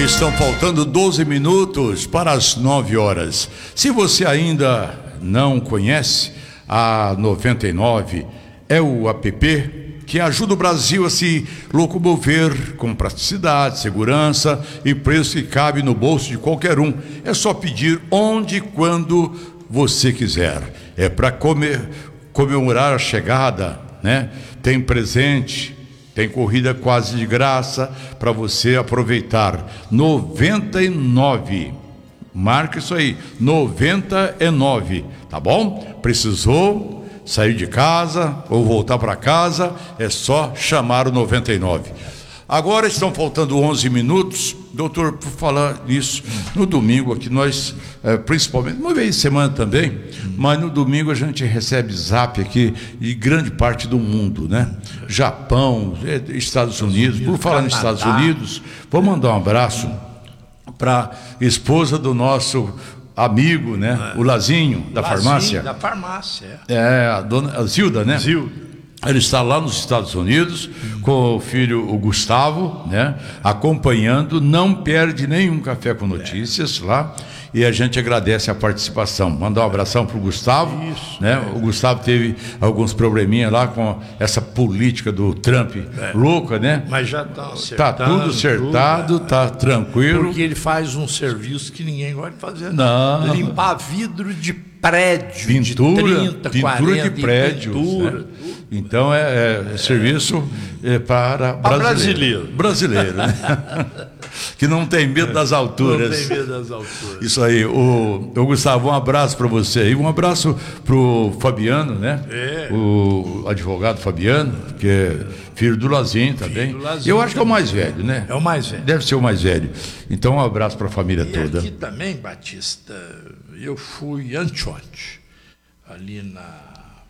Estão faltando 12 minutos para as 9 horas. Se você ainda não conhece, a 99 é o app que ajuda o Brasil a se locomover com praticidade, segurança e preço que cabe no bolso de qualquer um. É só pedir onde e quando você quiser. É para comemorar a chegada, né? Tem presente. Tem corrida quase de graça para você aproveitar. 99. Marca isso aí. 99. Tá bom? Precisou sair de casa ou voltar para casa? É só chamar o 99. Agora estão faltando 11 minutos. Doutor, por falar nisso, no domingo aqui nós, principalmente, uma vez por semana também, mas no domingo a gente recebe zap aqui de grande parte do mundo, né? Japão, Estados Unidos. Por falar nos Estados Unidos, vou mandar um abraço para a esposa do nosso amigo, né? O Lazinho, da farmácia. Da farmácia. A dona Zilda, né? Zilda. Ele está lá nos Estados Unidos com o filho, o Gustavo, né? Acompanhando, não perde nenhum Café com Notícias lá. E a gente agradece a participação. Mandar um abração para o Gustavo. Isso, né? O Gustavo teve alguns probleminhas lá com essa política do Trump louca, né? Mas já está acertado. Está tudo acertado, está tranquilo. Porque ele faz um serviço que ninguém gosta de fazer. Não. Limpar vidro de prédio, pintura, de 30, pintura 40, de prédios. Pintura, né? Então serviço para brasileiro. Brasileiro, né? Que não tem medo das alturas. Não tem medo das alturas. Isso aí. O Gustavo, um abraço para você aí. Um abraço para o Fabiano, né? O advogado Fabiano, que é filho do Lazinho também. Eu acho que é o mais velho, né? É o mais velho. Deve ser o mais velho. Então, um abraço para a família toda. Aqui também, Batista, eu fui anteontem, ali na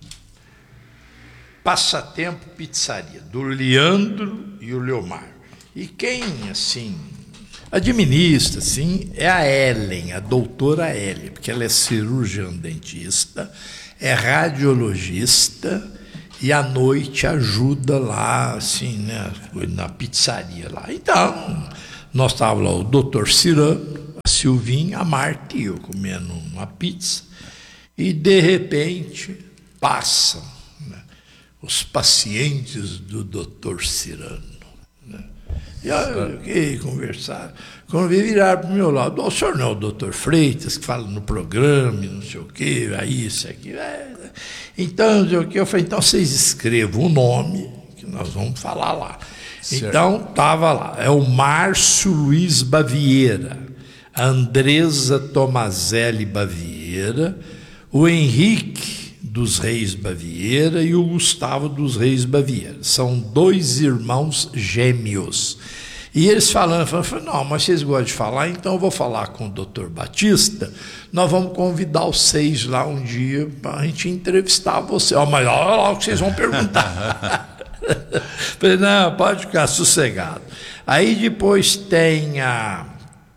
Passatempo Pizzaria, do Leandro e o Leomar. E quem, assim, administra, assim, é a Ellen, a doutora Ellen, porque ela é cirurgiã dentista, é radiologista e à noite ajuda lá, assim, né, na pizzaria lá. Então, nós estávamos lá, o doutor Cirano, a Silvinha, a Marta e eu comendo uma pizza, e de repente passam, né, os pacientes do doutor Cirano. E eu fiquei conversar. Quando vi virar para o meu lado, o senhor não é o doutor Freitas, que fala no programa, não sei o quê, aí isso aqui. Então, não sei o quê. Eu falei, então vocês escrevam o nome, que nós vamos falar lá. Certo. Então, estava lá. É o Márcio Luiz Baviera, a Andresa Tomazelli Baviera, o Henrique dos Reis Baviera e o Gustavo dos Reis Baviera. São 2 irmãos gêmeos. E eles falaram, não, mas vocês gostam de falar, então eu vou falar com o doutor Batista, nós vamos convidar os 6 lá um dia para a gente entrevistar você. Mas olha lá o que vocês vão perguntar. Falei, não, pode ficar sossegado. Aí depois tem a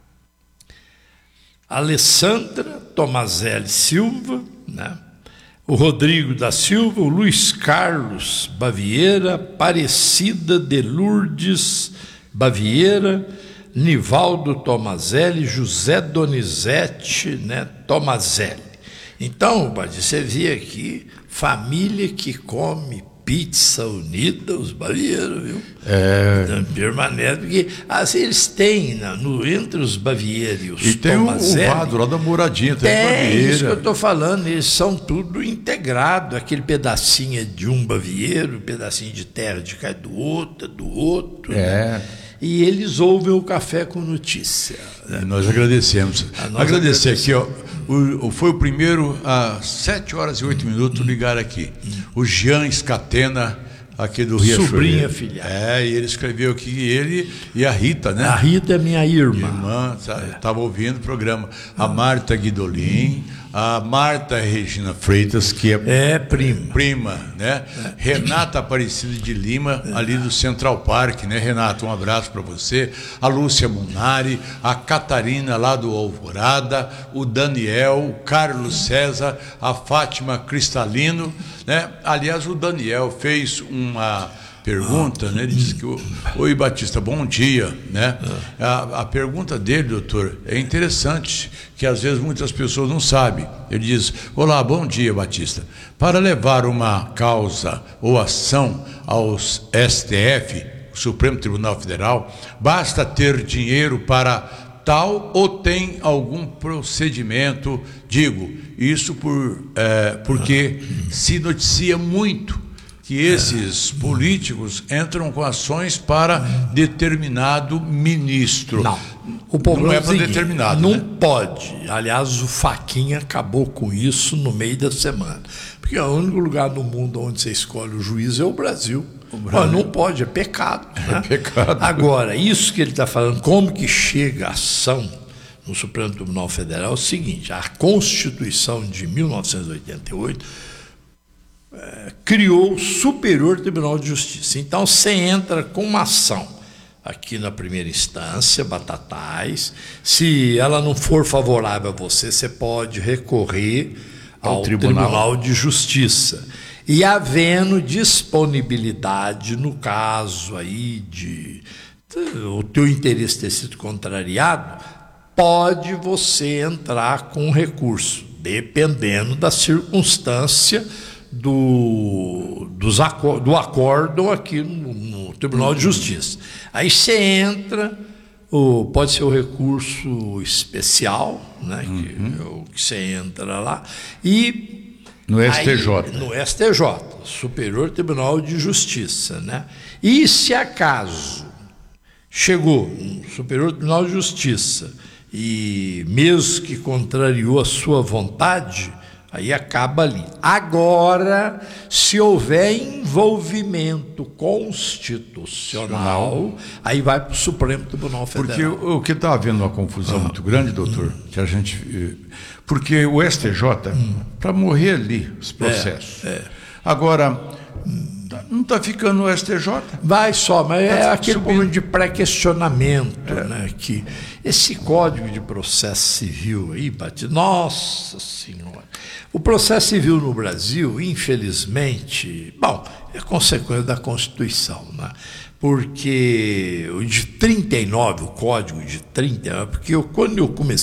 Alessandra Tomazelli Silva, né? O Rodrigo da Silva, o Luiz Carlos Baviera, Aparecida de Lourdes Baviera, Nivaldo Tomazelli, José Donizete, né, Tomazelli. Então, você vê aqui, família que come pizza unida, os Baviera, viu? Permanente, porque assim, eles têm, entre os Baviera e os Tomazelli... E tem o Vado lá da Moradinha, tem Baviera. Isso que eu estou falando, eles são tudo integrado, aquele pedacinho de um Baviera, um pedacinho de terra de cá do outro, né? E eles ouvem o Café com Notícia. Né? E nós agradecemos. Agradecer aqui, ó. Foi o primeiro às 7 horas e 8 minutos ligar aqui. O Jean Escatena, aqui do Rio. Sobrinha, filha. E ele escreveu aqui, ele e a Rita, né? A Rita é minha irmã. Estava ouvindo o programa. A Marta Guidolin, a Marta Regina Freitas, que é prima, né? Renata Aparecida de Lima, ali do Central Park, né, Renata? Um abraço para você. A Lúcia Munari, a Catarina lá do Alvorada, o Daniel, o Carlos César, a Fátima Cristalino, né? Aliás, o Daniel fez uma pergunta, né? Ele disse que oi, Batista, bom dia, né? A pergunta dele, doutor, é interessante, que às vezes muitas pessoas não sabem. Ele diz: olá, bom dia, Batista. Para levar uma causa ou ação aos STF, Supremo Tribunal Federal, basta ter dinheiro para tal ou tem algum procedimento? Digo isso porque se noticia muito que esses políticos entram com ações para determinado ministro. Não, o problema não é para determinado. Não, né? pode. Aliás, o Fachin acabou com isso no meio da semana. Porque é o único lugar no mundo onde você escolhe o juiz é o Brasil. Mas não pode, é pecado. Né? É pecado. Agora, isso que ele está falando, como que chega a ação no Supremo Tribunal Federal, é o seguinte: a Constituição de 1988 criou o Superior Tribunal de Justiça. Então, você entra com uma ação aqui na primeira instância, Batatais. Se ela não for favorável a você, você pode recorrer ao Tribunal de Justiça. E havendo disponibilidade, no caso aí de o teu interesse ter sido contrariado, pode você entrar com recurso, dependendo da circunstância do acórdão aqui no Tribunal de Justiça. Aí você entra, pode ser o recurso especial, né, que você entra lá, e no STJ. Aí, no STJ, Superior Tribunal de Justiça, né? E se acaso chegou no Superior Tribunal de Justiça e mesmo que contrariou a sua vontade, aí acaba ali. Agora, se houver envolvimento constitucional, aí vai para o Supremo Tribunal Federal. Porque o que está havendo uma confusão muito grande, doutor, que a gente... Porque o STJ, para morrer ali, os processos. Agora, não está ficando no STJ? Vai só, mas é aquele momento de pré-questionamento, né? Que esse Código de Processo Civil aí, nossa Senhora, o processo civil no Brasil, infelizmente, bom, é consequência da Constituição, né? Porque o de 39, o Código de 39, porque quando eu comecei